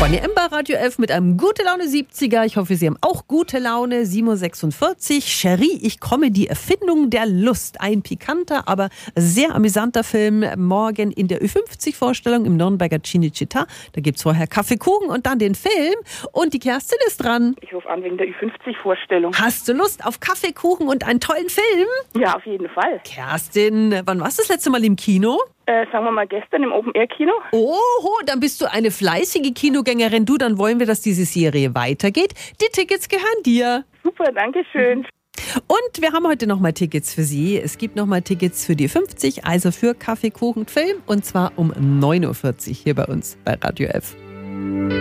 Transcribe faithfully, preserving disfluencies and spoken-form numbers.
Bonnie M bei Radio F mit einem gute Laune siebziger. Ich hoffe, Sie haben auch gute Laune. sieben Uhr sechsundvierzig. Cherie, ich komme, die Erfindung der Lust. Ein pikanter, aber sehr amüsanter Film. Morgen in der Ü fünfzig Vorstellung im Nürnberger Cinecittà. Da gibt es vorher Kaffeekuchen und dann den Film. Und die Kerstin ist dran. Ich rufe an wegen der Ü fünfzig Vorstellung. Hast du Lust auf Kaffeekuchen und einen tollen Film? Ja, auf jeden Fall. Kerstin, wann warst du das letzte Mal im Kino? Äh, sagen wir mal gestern im Open-Air-Kino. Oho, dann bist du eine fleißige Kinogängerin. Du, dann wollen wir, dass diese Serie weitergeht. Die Tickets gehören dir. Super, danke schön. Und wir haben heute nochmal Tickets für Sie. Es gibt nochmal Tickets für die fünfzig, also für Kaffeekuchen Film. Und zwar um neun Uhr vierzig hier bei uns bei Radio F.